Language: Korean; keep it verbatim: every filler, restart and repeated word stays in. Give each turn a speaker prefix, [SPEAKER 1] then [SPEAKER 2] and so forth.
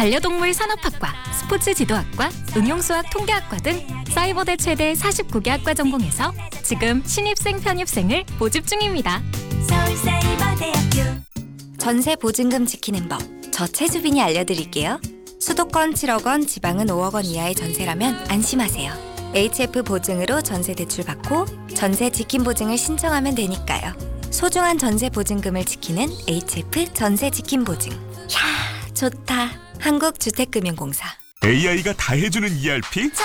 [SPEAKER 1] 반려동물 산업학과, 스포츠 지도학과, 응용수학 통계학과 등 사이버대 최대 사십구 개 학과 전공에서 지금 신입생 편입생을 모집 중입니다.
[SPEAKER 2] 서울사이버대학교. 전세 보증금 지키는 법, 저 최주빈이 알려드릴게요. 수도권 칠억 원, 지방은 오억 원 이하의 전세라면 안심하세요. 에이치에프 보증으로 전세 대출 받고 전세 지킴 보증을 신청하면 되니까요. 소중한 전세 보증금을 지키는 에이치에프 전세 지킴 보증. 이야, 좋다. 한국주택금융공사.
[SPEAKER 3] 에이아이가 다 해주는 이알피?